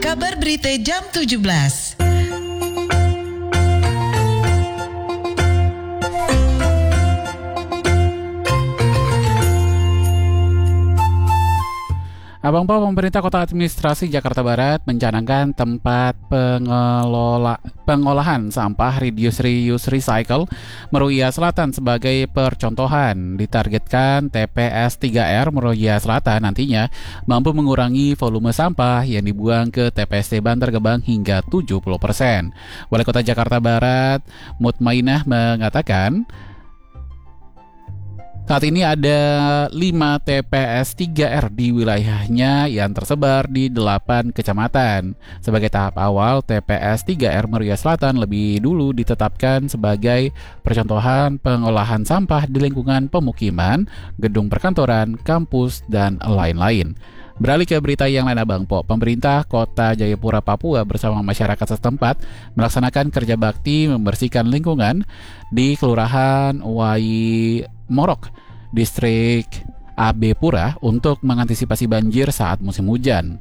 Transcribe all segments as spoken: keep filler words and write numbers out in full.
Kabar Berita jam tujuh belas. Abang Po, pemerintah Kota Administrasi Jakarta Barat mencanangkan tempat pengelola, pengolahan sampah Reduce Reuse Recycle Meruya Selatan sebagai percontohan. Ditargetkan T P S tiga R Meruya Selatan nantinya mampu mengurangi volume sampah yang dibuang ke T P S T Bantar Gebang hingga tujuh puluh persen. Wali Kota Jakarta Barat Mutmainah mengatakan saat ini ada lima T P S tiga R di wilayahnya yang tersebar di delapan kecamatan. Sebagai tahap awal, T P S tiga R Meruya Selatan lebih dulu ditetapkan sebagai percontohan pengolahan sampah di lingkungan pemukiman, gedung perkantoran, kampus, dan lain-lain. Beralih ke berita yang lain, Abang Po, pemerintah Kota Jayapura, Papua bersama masyarakat setempat melaksanakan kerja bakti membersihkan lingkungan di Kelurahan Wai Morok, Distrik A B Pura untuk mengantisipasi banjir saat musim hujan.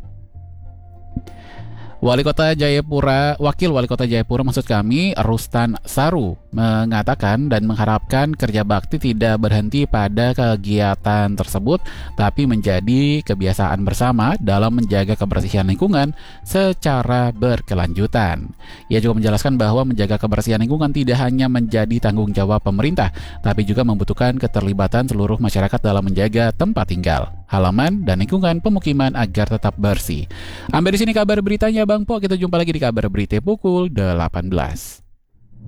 Wali Kota Jayapura, Wakil Wali Kota Jayapura maksud kami, Rustan Saru, mengatakan dan mengharapkan kerja bakti tidak berhenti pada kegiatan tersebut, tapi menjadi kebiasaan bersama dalam menjaga kebersihan lingkungan secara berkelanjutan. Ia juga menjelaskan bahwa menjaga kebersihan lingkungan tidak hanya menjadi tanggung jawab pemerintah, tapi juga membutuhkan keterlibatan seluruh masyarakat dalam menjaga tempat tinggal, halaman, dan lingkungan pemukiman agar tetap bersih. Sampai di sini kabar beritanya, Bang Po. Kita jumpa lagi di kabar berita pukul delapan belas.